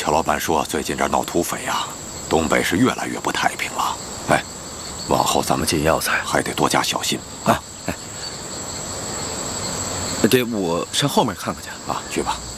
乔老板说，最近这儿闹土匪呀，东北是越来越不太平了。哎，往后咱们进药材还得多加小心啊！ 哎，爹，我上后面看看去啊，去吧。